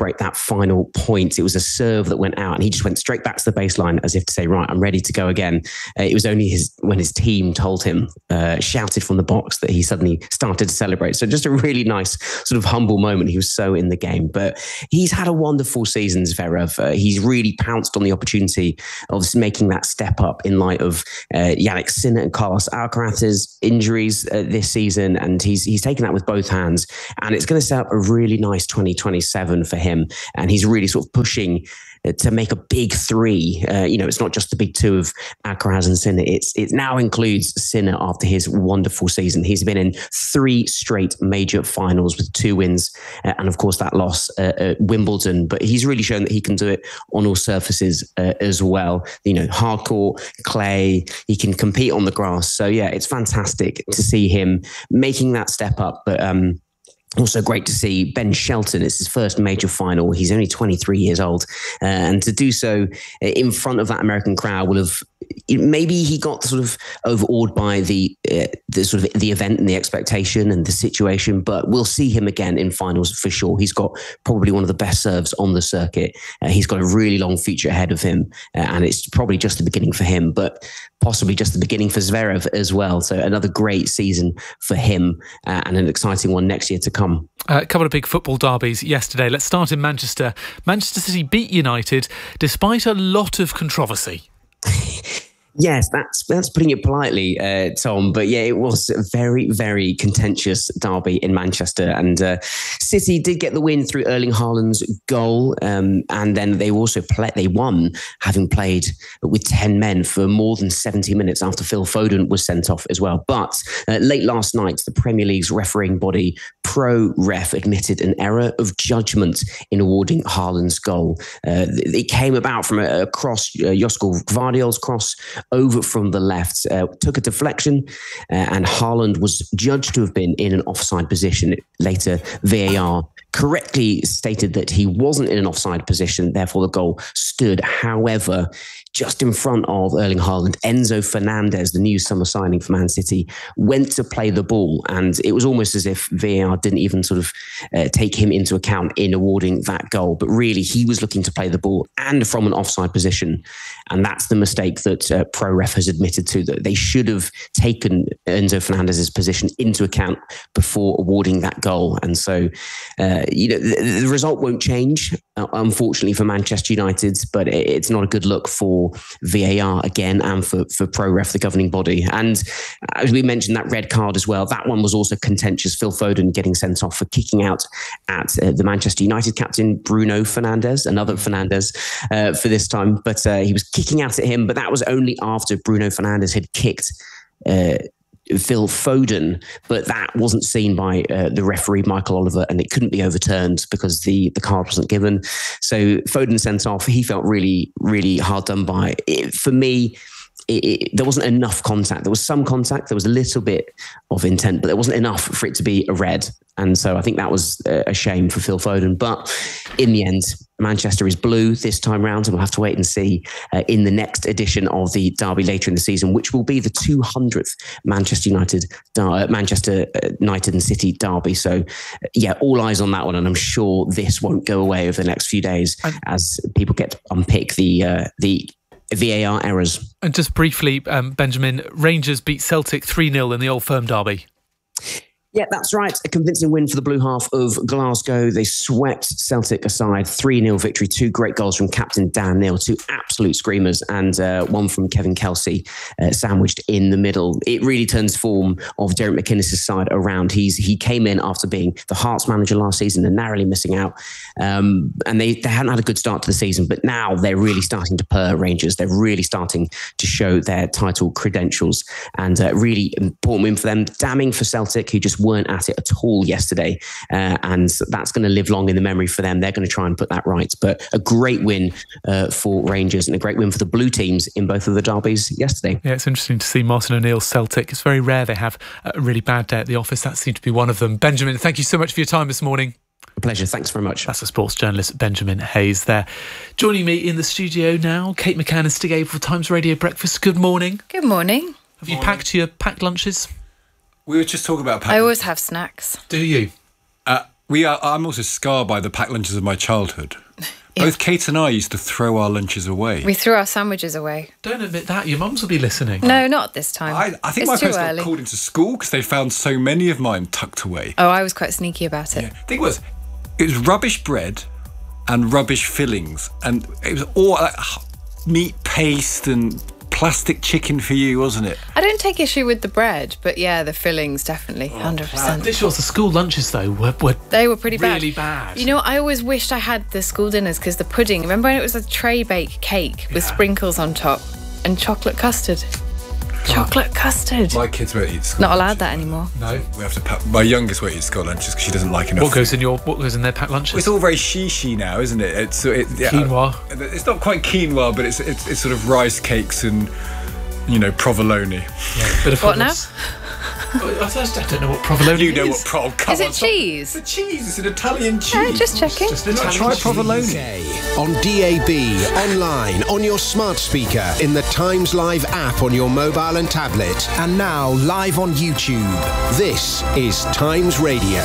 final point. It was a serve that went out and he just went straight back to the baseline as if to say, right, I'm ready to go again. Uh, it was only his when his team told him, uh, shouted from the box, that he suddenly started to celebrate. So just a really nice sort of humble moment. He was so in the game. But he's had a wonderful season, Zverev. Uh, he's really pounced on the opportunity of making that step up in light of uh, Jannik Sinner and Carlos Alcaraz's injuries uh, this season. And he's he's taken that with both hands. And it's going to set up a really nice twenty twenty-seven for him. And he's really sort of pushing to make a big three. Uh, you know, it's not just the big two of Alcaraz and Sinner. It's it now includes Sinner after his wonderful season. He's been in three straight major finals with two wins, uh, and of course that loss uh, at Wimbledon. But he's really shown that he can do it on all surfaces uh, as well. You know, hard court, clay. He can compete on the grass. So yeah, it's fantastic to see him making that step up. But um, also great to see Ben Shelton. It's his first major final. He's only twenty-three years old. Uh, and to do so in front of that American crowd will have, maybe he got sort of overawed by the uh, the sort of the event and the expectation and the situation, but we'll see him again in finals for sure. He's got probably one of the best serves on the circuit. Uh, he's got a really long future ahead of him, uh, and it's probably just the beginning for him, but possibly just the beginning for Zverev as well. So another great season for him uh, and an exciting one next year to come. Uh, a couple of big football derbies yesterday. Let's start in Manchester. Manchester City beat United despite a lot of controversy. Yes, that's that's putting it politely, uh, Tom. But yeah, it was a very, very contentious derby in Manchester. And uh, City did get the win through Erling Haaland's goal. Um, and then they also play, they won, having played with ten men for more than seventy minutes after Phil Foden was sent off as well. But uh, late last night, the Premier League's refereeing body, ProRef, admitted an error of judgment in awarding Haaland's goal. Uh, it came about from a, a cross, uh, Josko Gvardiol's cross, over from the left, uh, took a deflection, uh, and Haaland was judged to have been in an offside position. Later, V A R correctly stated that he wasn't in an offside position, therefore the goal stood. However, just in front of Erling Haaland, Enzo Fernandez, the new summer signing for Man City, went to play the ball, and it was almost as if V A R didn't even sort of uh, take him into account in awarding that goal. But really, he was looking to play the ball and from an offside position, and that's the mistake that uh, ProRef has admitted to, that they should have taken Enzo Fernandez's position into account before awarding that goal. And so, uh, you know, the, the result won't change, uh, unfortunately, for Manchester United, but it, it's not a good look for V A R again and for, for ProRef, the governing body. And as we mentioned, that red card as well, that one was also contentious. Phil Foden getting sent off for kicking out at uh, the Manchester United captain, Bruno Fernandes, another Fernandes uh, for this time. But uh, he was kicking out at him, but that was only after Bruno Fernandes had kicked uh, Phil Foden, but that wasn't seen by uh, the referee, Michael Oliver, and it couldn't be overturned because the, the card wasn't given. So Foden sent off. He felt really, really hard done by. It, for me, It, it, there wasn't enough contact. There was some contact. There was a little bit of intent, but there wasn't enough for it to be a red. And so I think that was a shame for Phil Foden. But in the end, Manchester is blue this time round, and we'll have to wait and see uh, in the next edition of the derby later in the season, which will be the two hundredth Manchester United, uh, Manchester United and City derby. So, yeah, all eyes on that one, and I'm sure this won't go away over the next few days as people get to unpick the uh, the. V A R errors. And just briefly, um, Benjamin, Rangers beat Celtic three nil in the Old Firm derby. Yeah, that's right. A convincing win for the blue half of Glasgow. They swept Celtic aside. three nil victory. Two great goals from captain Dan Neil. Two absolute screamers. And uh, one from Kevin Kelsey, uh, sandwiched in the middle. It really turns form of Derek McInnes' side around. He's He came in after being the Hearts manager last season and narrowly missing out. Um, and they, they hadn't had a good start to the season, but now they're really starting to purr, Rangers. They're really starting to show their title credentials. And uh, really important win for them. Damning for Celtic, who just weren't at it at all yesterday, uh, and that's going to live long in the memory for them. They're going to try and put that right. But a great win uh, for Rangers and a great win for the blue teams in both of the derbies yesterday. Yeah, it's interesting to see Martin O'Neill's Celtic. It's very rare they have a really bad day at the office. That seemed to be one of them. Benjamin, thank you so much for your time this morning. A pleasure. Thanks very much. That's the sports journalist Benjamin Hayes there. Joining me in the studio now, Kate McCann and Stig Abel for Times Radio Breakfast. Good morning. Good morning. Have you packed your packed lunches? We were just talking about packed I always have snacks. Do you? Uh, we are. I'm also scarred by the packed lunches of my childhood. Yeah. Both Kate and I used to throw our lunches away. We threw our sandwiches away. Don't admit that. Your mums will be listening. No, not this time. I, I think it's my too parents got early. called into school because they found so many of mine tucked away. Oh, I was quite sneaky about it. Yeah. The thing was, it was rubbish bread and rubbish fillings. And it was all like, meat paste and plastic chicken for you, wasn't it? I don't take issue with the bread, but yeah, the fillings definitely, one hundred percent. This was the school lunches though were, were they were pretty bad. Really bad. You know, I always wished I had the school dinners because the pudding. Remember when it was a tray bake cake with yeah. sprinkles on top and chocolate custard? Chocolate custard. My kids won't eat school Not allowed lunches. that anymore. No, we have to. Pack, my youngest won't eat school lunches because she doesn't like enough. What goes in your? What goes in their packed lunches? Well, it's all very shishi now, isn't it? It's it, yeah, quinoa. It's not quite quinoa, but it's, it's it's sort of rice cakes and, you know, provolone. Yeah, bit of what now? I don't know what provolone you is. know what provolone is. It cheese? It's cheese. It's an Italian cheese. No, just checking. Just an Italian Try provolone. On D A B, online, on your smart speaker, in the Times Live app on your mobile and tablet, and now live on YouTube. This is Times Radio.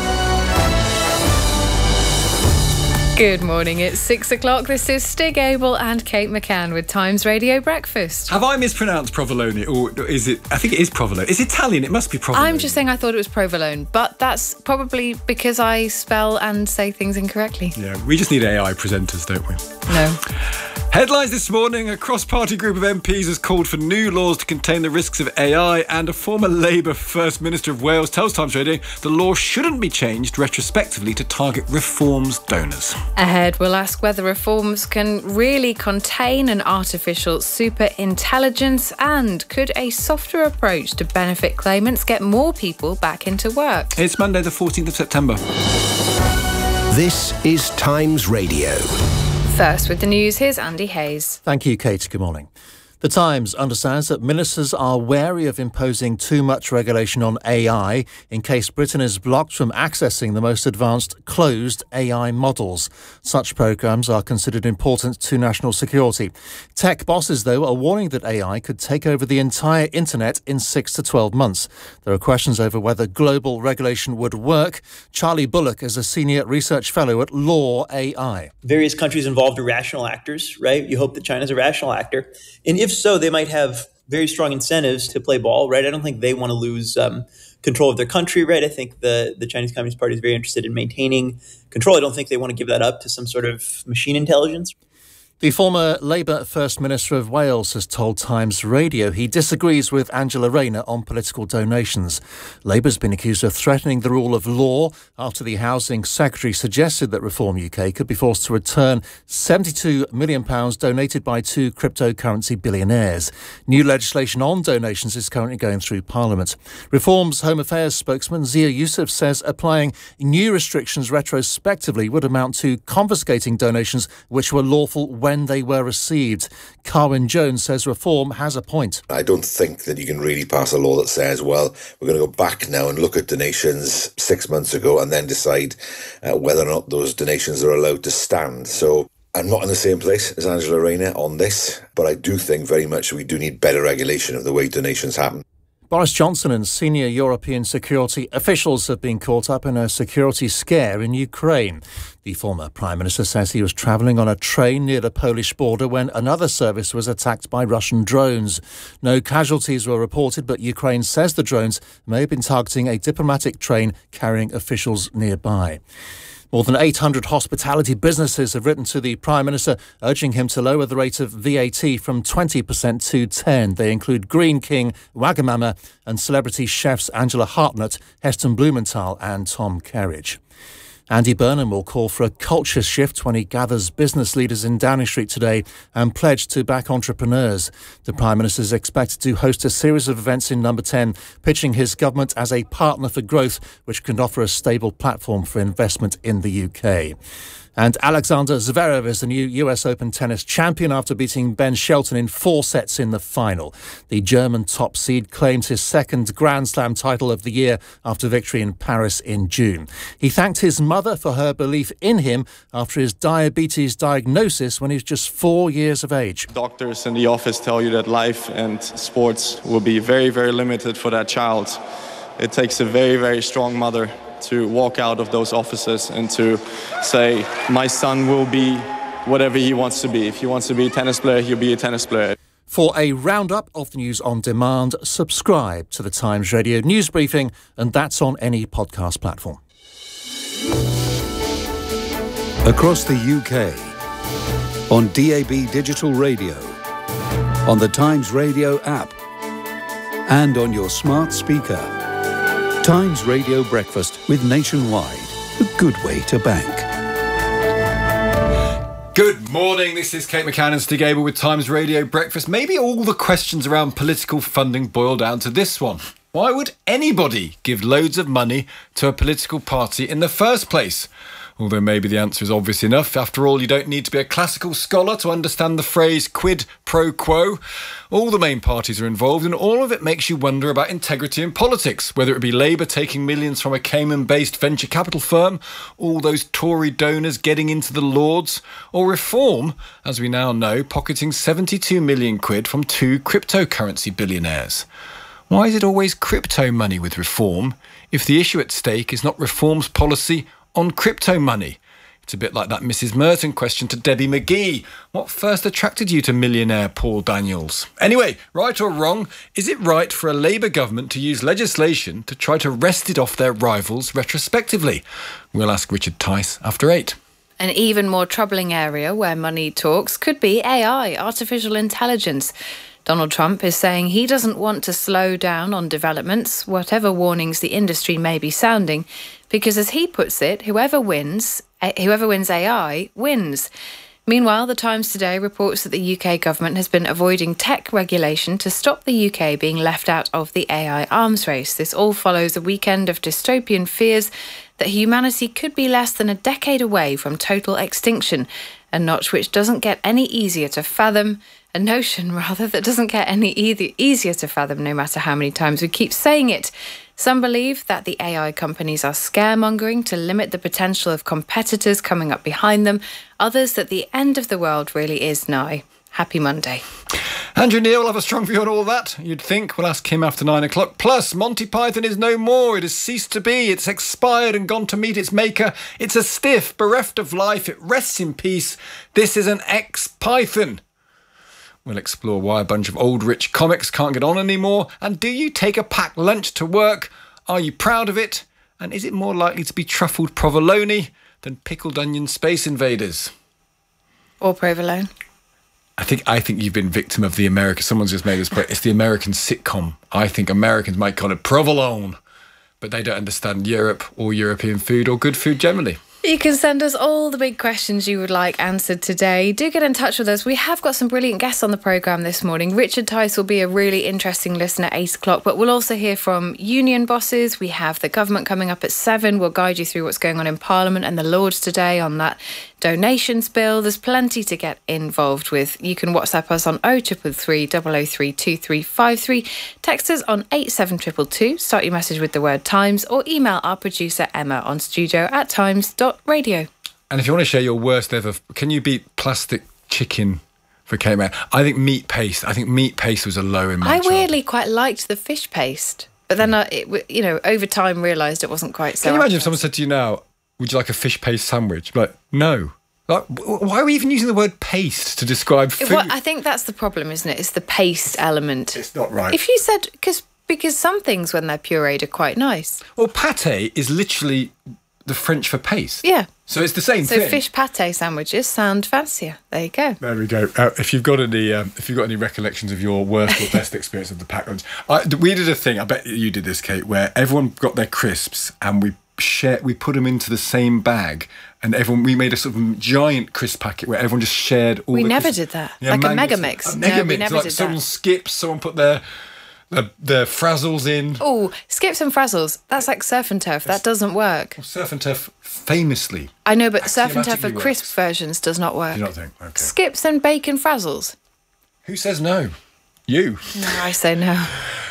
Good morning, it's six o'clock. This is Stig Abel and Kate McCann with Times Radio Breakfast. Have I mispronounced provolone, or is it? I think it is provolone. It's Italian, it must be provolone. I'm just saying I thought it was provolone, but that's probably because I spell and say things incorrectly. Yeah, we just need A I presenters, don't we? No. Headlines this morning, a cross-party group of M Ps has called for new laws to contain the risks of A I, and a former Labour First Minister of Wales tells Times Radio the law shouldn't be changed retrospectively to target reforms donors. Ahead, we'll ask whether reforms can really contain an artificial super intelligence, and could a softer approach to benefit claimants get more people back into work? It's Monday the fourteenth of September. This is Times Radio. First with the news, here's Andy Hayes. Thank you, Kate. Good morning. The Times understands that ministers are wary of imposing too much regulation on A I in case Britain is blocked from accessing the most advanced closed A I models. Such programmes are considered important to national security. Tech bosses, though, are warning that A I could take over the entire internet in six to twelve months. There are questions over whether global regulation would work. Charlie Bullock is a senior research fellow at Law A I. Various countries involved are rational actors, right? You hope that China's a rational actor. And if so, they might have very strong incentives to play ball, right? I don't think they want to lose um, control of their country, right? I think the, the Chinese Communist Party is very interested in maintaining control. I don't think they want to give that up to some sort of machine intelligence. The former Labour First Minister of Wales has told Times Radio he disagrees with Angela Rayner on political donations. Labour's been accused of threatening the rule of law after the Housing Secretary suggested that Reform U K could be forced to return seventy-two million pounds donated by two cryptocurrency billionaires. New legislation on donations is currently going through Parliament. Reform's Home Affairs spokesman Zia Youssef says applying new restrictions retrospectively would amount to confiscating donations which were lawful when they were received. Carwyn Jones says Reform has a point. I don't think that you can really pass a law that says, well, we're going to go back now and look at donations six months ago and then decide uh, whether or not those donations are allowed to stand. So I'm not in the same place as Angela Rayner on this, but I do think very much we do need better regulation of the way donations happen. Boris Johnson and senior European security officials have been caught up in a security scare in Ukraine. The former Prime Minister says he was travelling on a train near the Polish border when another service was attacked by Russian drones. No casualties were reported, but Ukraine says the drones may have been targeting a diplomatic train carrying officials nearby. More than eight hundred hospitality businesses have written to the Prime Minister urging him to lower the rate of V A T from twenty percent to ten. They include Green King, Wagamama and celebrity chefs Angela Hartnett, Heston Blumenthal and Tom Kerridge. Andy Burnham will call for a culture shift when he gathers business leaders in Downing Street today and pledge to back entrepreneurs. The Prime Minister is expected to host a series of events in Number ten, pitching his government as a partner for growth, which can offer a stable platform for investment in the U K. And Alexander Zverev is the new U S Open tennis champion after beating Ben Shelton in four sets in the final. The German top seed claims his second Grand Slam title of the year after victory in Paris in June. He thanked his mother for her belief in him after his diabetes diagnosis when he was just four years of age. Doctors in the office tell you that life and sports will be very, very limited for that child. It takes a very, very strong mother to walk out of those offices and to say, my son will be whatever he wants to be. If he wants to be a tennis player, he'll be a tennis player. For a roundup of the news on demand, subscribe to the Times Radio News Briefing, and that's on any podcast platform. Across the U K, on D A B Digital Radio, on the Times Radio app, and on your smart speaker. Times Radio Breakfast with Nationwide, a good way to bank. Good morning, this is Kate McCann and Stig Abel with Times Radio Breakfast. Maybe all the questions around political funding boil down to this one. Why would anybody give loads of money to a political party in the first place? Although maybe the answer is obvious enough. After all, you don't need to be a classical scholar to understand the phrase quid pro quo. All the main parties are involved, and all of it makes you wonder about integrity in politics, whether it be Labour taking millions from a Cayman-based venture capital firm, all those Tory donors getting into the Lords, or Reform, as we now know, pocketing seventy-two million quid from two cryptocurrency billionaires. Why is it always crypto money with Reform, if the issue at stake is not Reform's policy on crypto money? It's a bit like that Missus Merton question to Debbie McGee. What first attracted you to millionaire Paul Daniels? Anyway, right or wrong, is it right for a Labour government to use legislation to try to wrest it off their rivals retrospectively? We'll ask Richard Tice after eight. An even more troubling area where money talks could be A I, artificial intelligence. Donald Trump is saying he doesn't want to slow down on developments, whatever warnings the industry may be sounding, because as he puts it, whoever wins, whoever wins A I wins. Meanwhile, The Times today reports that the U K government has been avoiding tech regulation to stop the U K being left out of the A I arms race. This all follows a weekend of dystopian fears that humanity could be less than a decade away from total extinction, a notch which doesn't get any easier to fathom, a notion, rather, that doesn't get any e- easier to fathom no matter how many times we keep saying it. Some believe that the A I companies are scaremongering to limit the potential of competitors coming up behind them. Others that the end of the world really is nigh. Happy Monday. Andrew Neil will have a strong view on all that, you'd think. We'll ask him after nine o'clock. Plus, Monty Python is no more. It has ceased to be. It's expired and gone to meet its maker. It's a stiff, bereft of life. It rests in peace. This is an ex-Python. We'll explore why a bunch of old rich comics can't get on anymore. And do you take a packed lunch to work? Are you proud of it? And is it more likely to be truffled provolone than pickled onion space invaders? Or provolone? I think I think you've been victim of the American... Someone's just made this point. It's the American sitcom. I think Americans might call it provolone, but they don't understand Europe or European food or good food generally. You can send us all the big questions you would like answered today. Do get in touch with us. We have got some brilliant guests on the programme this morning. Richard Tice will be a really interesting listen at eight o'clock, but we'll also hear from union bosses. We have the government coming up at seven. We'll guide you through what's going on in Parliament and the Lords today on that donations bill. There's plenty to get involved with. You can WhatsApp us on oh three three, double oh three, two three five three. Text us on eight seven two two two. Start your message with the word Times, or email our producer Emma on studio at times dot radio. And if you want to share your worst ever, can you beat plastic chicken for K-Man? I think meat paste. I think meat paste was a low in my I childhood. weirdly quite liked the fish paste, but then I, it, you know, over time realised it wasn't quite so. Can you imagine if someone said to you now, would you like a fish paste sandwich? Like, no. Like, why are we even using the word paste to describe food? Well, I think that's the problem, isn't it? It's the paste element. It's not right. If you said, because because some things when they're pureed are quite nice. Well, pâté is literally the French for paste. Yeah. So it's the same so thing. So fish pâté sandwiches sound fancier. There you go. There we go. Uh, if you've got any, um, if you've got any recollections of your worst or best experience of the packed lunch, I, we did a thing. I bet you did this, Kate, where everyone got their crisps and we share, we put them into the same bag, and everyone we made a sort of giant crisp packet where everyone just shared all. We the never crisps. did that. Yeah, like mangoes, a mega mix. A mega no, mix. we never like did someone that. skips, someone put their their, their frazzles in. Oh, skips and frazzles. That's like surf and turf. That doesn't work. Well, surf and turf famously. I know, but surf and turf for works. crisp versions does not work. Do you not think? Okay. Skips and bacon frazzles. Who says no? You. No, I say no.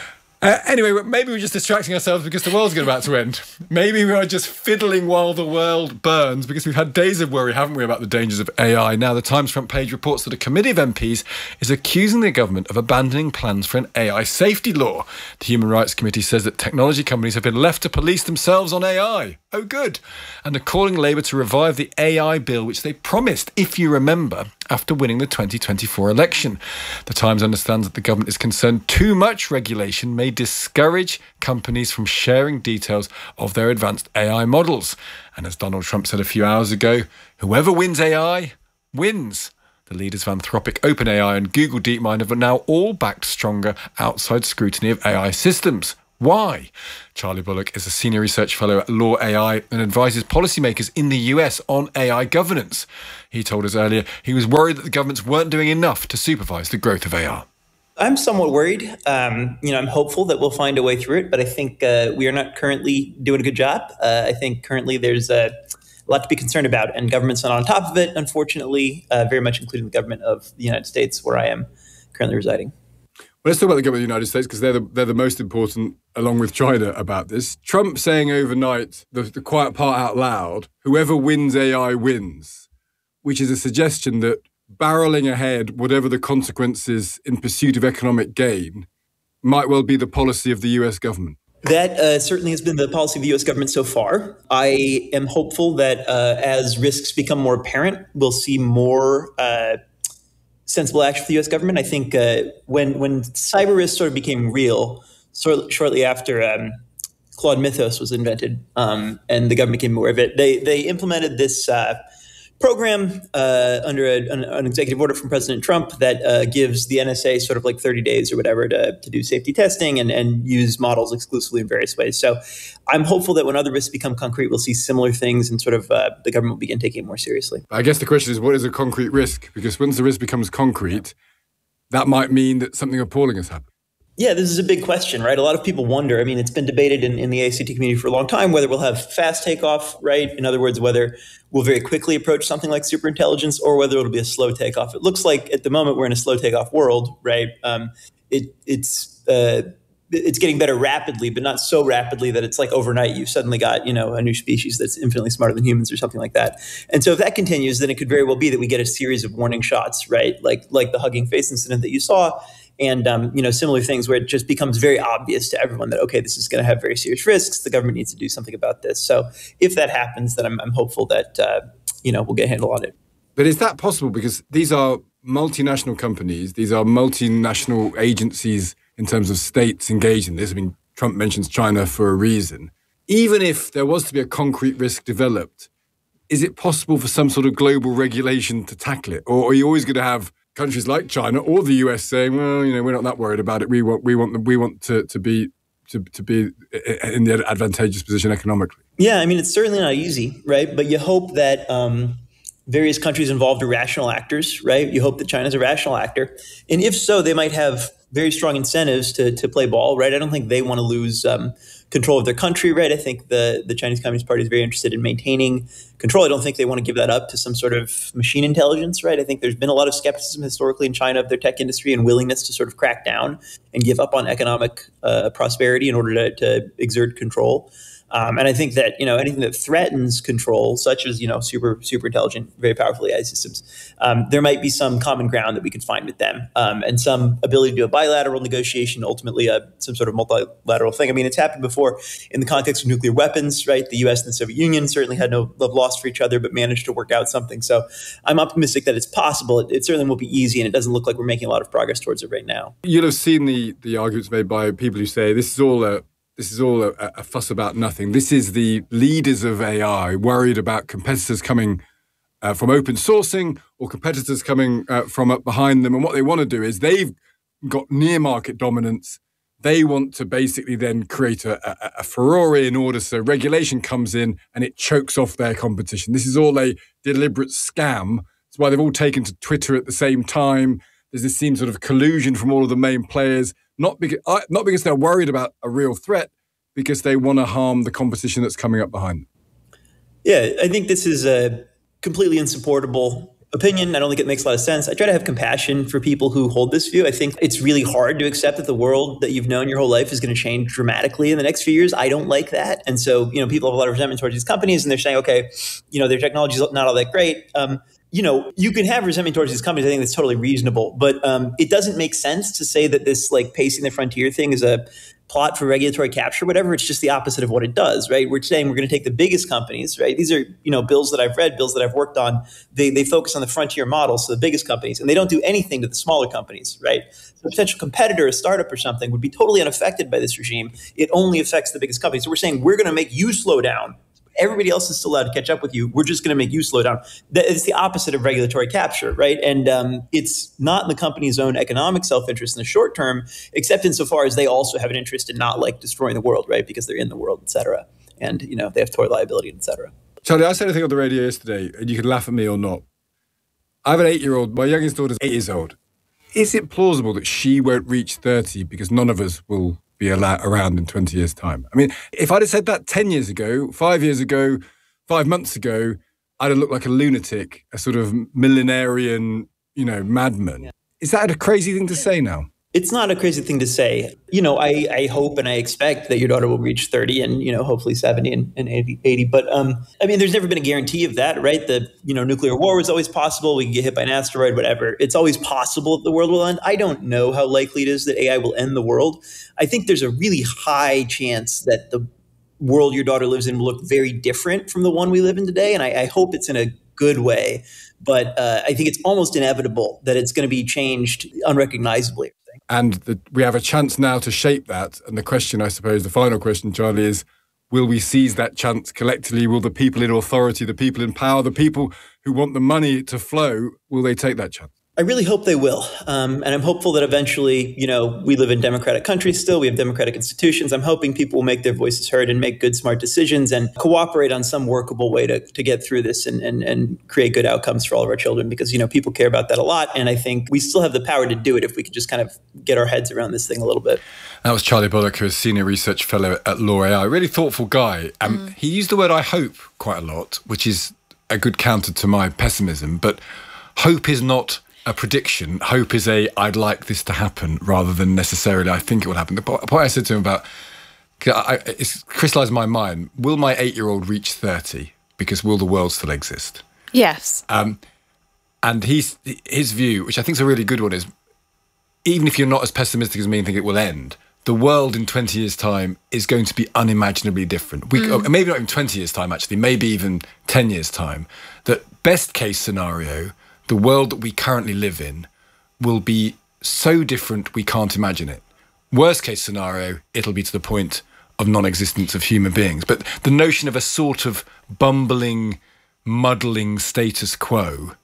Uh, anyway, maybe we're just distracting ourselves because the world's about to end. Maybe we are just fiddling while the world burns because we've had days of worry, haven't we, about the dangers of A I. Now, the Times front page reports that a committee of M Ps is accusing the government of abandoning plans for an A I safety law. The Human Rights Committee says that technology companies have been left to police themselves on A I. Oh, good. And are calling Labour to revive the A I bill, which they promised, if you remember, after winning the twenty twenty-four election. The Times understands that the government is concerned too much regulation may discourage companies from sharing details of their advanced A I models. And as Donald Trump said a few hours ago, whoever wins A I wins. The leaders of Anthropic, OpenAI and Google DeepMind have now all backed stronger outside scrutiny of A I systems. Why? Charlie Bullock is a senior research fellow at Law A I and advises policymakers in the U S on A I governance. He told us earlier he was worried that the governments weren't doing enough to supervise the growth of A I. I'm somewhat worried. Um, you know, I'm hopeful that we'll find a way through it, but I think uh, we are not currently doing a good job. Uh, I think currently there's a lot to be concerned about, and government's not on top of it, unfortunately, uh, very much including the government of the United States, where I am currently residing. Well, let's talk about the government of the United States because they're the, they're the most important, along with China, about this. Trump saying overnight, the, the quiet part out loud, whoever wins A I wins, which is a suggestion that barreling ahead, whatever the consequences in pursuit of economic gain, might well be the policy of the U S government. That uh, certainly has been the policy of the U S government so far. I am hopeful that uh, as risks become more apparent, we'll see more uh, sensible action for the U S government. I think uh, when when cyber risks sort of became real, sort, shortly after um, Claude Mythos was invented um, and the government became aware of it, they, they implemented this uh, program uh, under a, an, an executive order from President Trump that uh, gives the N S A sort of like thirty days or whatever to, to do safety testing and, and use models exclusively in various ways. So I'm hopeful that when other risks become concrete, we'll see similar things and sort of uh, the government will begin taking it more seriously. I guess the question is, what is a concrete risk? Because once the risk becomes concrete, that might mean that something appalling has happened. Yeah, this is a big question, right? A lot of people wonder. I mean, it's been debated in, in the A I C T community for a long time, whether we'll have fast takeoff, right? In other words, whether we'll very quickly approach something like superintelligence or whether it'll be a slow takeoff. It looks like at the moment we're in a slow takeoff world, right? Um, it, it's uh, it's getting better rapidly, but not so rapidly that it's like overnight you've suddenly got, you know, a new species that's infinitely smarter than humans or something like that. And so if that continues, then it could very well be that we get a series of warning shots, right? Like like the Hugging Face incident that you saw. And, um, you know, similar things where it just becomes very obvious to everyone that, OK, this is going to have very serious risks. The government needs to do something about this. So if that happens, then I'm, I'm hopeful that, uh, you know, we'll get a handle on it. But is that possible? Because these are multinational companies. These are multinational agencies in terms of states engaged in this. I mean, Trump mentions China for a reason. Even if there was to be a concrete risk developed, is it possible for some sort of global regulation to tackle it? Or are you always going to have countries like China or the U S saying, well, you know, we're not that worried about it. We want, we want, we want to, to be, to, to be in the advantageous position economically. Yeah, I mean, it's certainly not easy, right? But you hope that um, various countries involved are rational actors, right? You hope that China's a rational actor, and if so, they might have very strong incentives to to play ball, right? I don't think they want to lose um, control of their country, right? I think the the Chinese Communist Party is very interested in maintaining control. I don't think they want to give that up to some sort of machine intelligence, right? I think there's been a lot of skepticism historically in China of their tech industry and willingness to sort of crack down and give up on economic uh, prosperity in order to, to exert control. Um, and I think that, you know, anything that threatens control, such as, you know, super, super intelligent, very powerful A I systems, um, there might be some common ground that we can find with them um, and some ability to do a bilateral negotiation, ultimately a, some sort of multilateral thing. I mean, it's happened before in the context of nuclear weapons, right? The U S and the Soviet Union certainly had no love lost for each other, but managed to work out something. So I'm optimistic that it's possible. It, it certainly won't be easy, and it doesn't look like we're making a lot of progress towards it right now. You'll have seen the, the arguments made by people who say this is all a This is all a, a fuss about nothing. This is the leaders of A I worried about competitors coming uh, from open sourcing or competitors coming uh, from up behind them. And what they want to do is they've got near market dominance. They want to basically then create a, a, a furore in order so regulation comes in and it chokes off their competition. This is all a deliberate scam. That's why they've all taken to Twitter at the same time. There's this seems sort of collusion from all of the main players. Not because, not because they're worried about a real threat, because they want to harm the competition that's coming up behind them. Yeah, I think this is a completely insupportable opinion. I don't think it makes a lot of sense. I try to have compassion for people who hold this view. I think it's really hard to accept that the world that you've known your whole life is going to change dramatically in the next few years. I don't like that. And so, you know, people have a lot of resentment towards these companies and they're saying, okay, you know, their technology is not all that great. Um, you know, you can have resentment towards these companies. I think that's totally reasonable, but um, it doesn't make sense to say that this like pacing the frontier thing is a plot for regulatory capture, whatever. It's just the opposite of what it does, right? We're saying we're going to take the biggest companies, right? These are, you know, bills that I've read, bills that I've worked on. They they focus on the frontier model, so the biggest companies, and they don't do anything to the smaller companies, right? So a potential competitor, a startup or something, would be totally unaffected by this regime. It only affects the biggest companies. So we're saying we're going to make you slow down. Everybody else is still allowed to catch up with you. We're just going to make you slow down. It's the opposite of regulatory capture, right? And um, it's not in the company's own economic self-interest in the short term, except insofar as they also have an interest in not like destroying the world, right? Because they're in the world, et cetera. And, you know, they have tort liability, et cetera. Charlie, I said a thing on the radio yesterday, and you can laugh at me or not. I have an eight-year-old. My youngest daughter's eight years old. Is it plausible that she won't reach thirty because none of us will be allowed around in twenty years' time? I mean, if I'd have said that ten years ago, five years ago, five months ago, I'd have looked like a lunatic, a sort of millenarian, you know, madman. Yeah. Is that a crazy thing to say now? It's not a crazy thing to say. You know, I, I hope and I expect that your daughter will reach thirty and, you know, hopefully seventy and, and eighty. But, um, I mean, there's never been a guarantee of that, right? The, you know, nuclear war was always possible. We can get hit by an asteroid, whatever. It's always possible that the world will end. I don't know how likely it is that A I will end the world. I think there's a really high chance that the world your daughter lives in will look very different from the one we live in today. And I, I hope it's in a good way. But uh, I think it's almost inevitable that it's going to be changed unrecognizably. And the, we have a chance now to shape that. And the question, I suppose, the final question, Charlie, is will we seize that chance collectively? Will the people in authority, the people in power, the people who want the money to flow, will they take that chance? I really hope they will. Um, and I'm hopeful that eventually, you know, we live in democratic countries still. We have democratic institutions. I'm hoping people will make their voices heard and make good, smart decisions and cooperate on some workable way to, to get through this and, and, and create good outcomes for all of our children because, you know, people care about that a lot. And I think we still have the power to do it if we could just kind of get our heads around this thing a little bit. That was Charlie Bullock, who is Senior Research Fellow at Law A I. Really thoughtful guy. Um, mm. He used the word I hope quite a lot, which is a good counter to my pessimism. But hope is not a prediction. Hope is a, I'd like this to happen, rather than necessarily I think it will happen. The point I said to him about, I, it's crystallised in my mind, will my eight-year-old reach thirty? Because will the world still exist? Yes. Um, and he's, his view, which I think is a really good one, is even if you're not as pessimistic as me and think it will end, the world in twenty years' time is going to be unimaginably different. We, mm. Maybe not even twenty years' time, actually, maybe even ten years' time. That best case scenario, the world that we currently live in will be so different we can't imagine it. Worst case scenario, it'll be to the point of non-existence of human beings. But the notion of a sort of bumbling, muddling status quo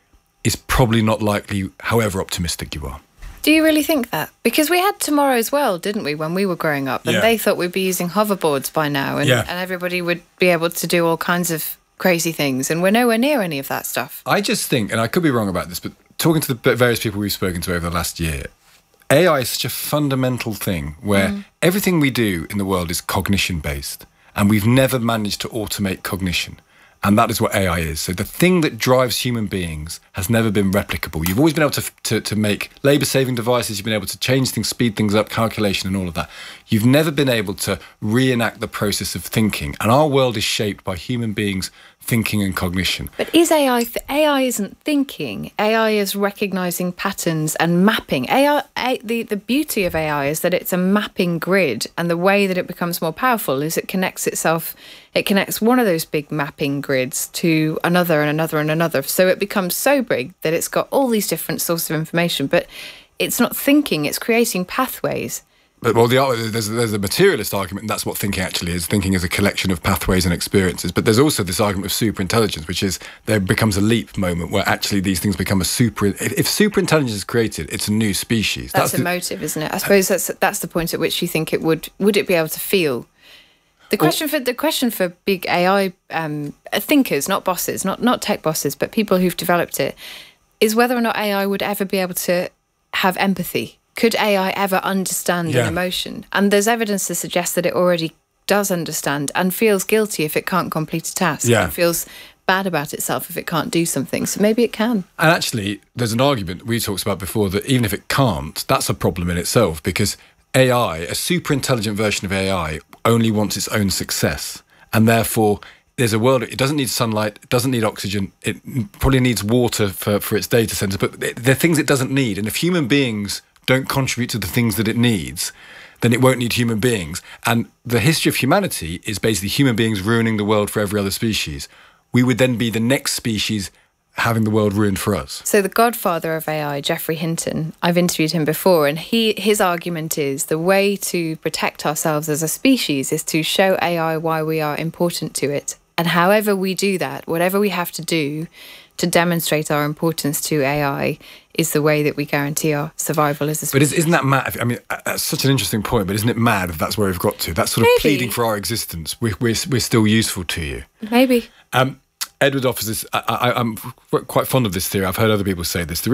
is probably not likely, however optimistic you are. Do you really think that? Because we had Tomorrow as well, didn't we, when we were growing up? And yeah. they thought we'd be using hoverboards by now and, yeah. and everybody would be able to do all kinds of crazy things, and we're nowhere near any of that stuff. I just think, and I could be wrong about this, but talking to the various people we've spoken to over the last year, A I is such a fundamental thing where mm. everything we do in the world is cognition-based, and we've never managed to automate cognition. And that is what A I is. So the thing that drives human beings has never been replicable. You've always been able to, to, to make labour-saving devices. You've been able to change things, speed things up, calculation and all of that. You've never been able to reenact the process of thinking. And our world is shaped by human beings thinking and cognition. But is A I... Th- A I isn't thinking. A I is recognising patterns and mapping. A I, A, the, the beauty of A I is that it's a mapping grid, and the way that it becomes more powerful is it connects itself... It connects one of those big mapping grids to another and another and another. So it becomes so big that it's got all these different sources of information, but it's not thinking, it's creating pathways. But, well, the, there's, there's a materialist argument, and that's what thinking actually is. Thinking is a collection of pathways and experiences. But there's also this argument of superintelligence, which is there becomes a leap moment where actually these things become a super... If, if superintelligence is created, it's a new species. That's, that's emotive, the, isn't it? I suppose that's that's the point at which you think it would... Would it be able to feel... The question for the question for big A I um, thinkers, not bosses, not not tech bosses, but people who've developed it, is whether or not A I would ever be able to have empathy. Could A I ever understand yeah. an emotion? And there's evidence to suggest that it already does understand and feels guilty if it can't complete a task. Yeah. It feels bad about itself if it can't do something. So maybe it can. And actually, there's an argument we talked about before that even if it can't, that's a problem in itself, because A I, a super intelligent version of A I, only wants its own success. And therefore, there's a world, it doesn't need sunlight, it doesn't need oxygen, it probably needs water for, for its data centers, but they're things it doesn't need. And if human beings don't contribute to the things that it needs, then it won't need human beings. And the history of humanity is basically human beings ruining the world for every other species. We would then be the next species having the world ruined for us. So the godfather of A I, Geoffrey Hinton, I've interviewed him before, and he his argument is the way to protect ourselves as a species is to show A I why we are important to it. And however we do that, whatever we have to do to demonstrate our importance to A I is the way that we guarantee our survival as a species. But isn't that mad? I mean, that's such an interesting point, but isn't it mad if that's where we've got to? That's sort of Maybe. pleading for our existence. We're, we're, we're still useful to you. Maybe. Um, Edward offers this. I, I, I'm quite fond of this theory. I've heard other people say this. The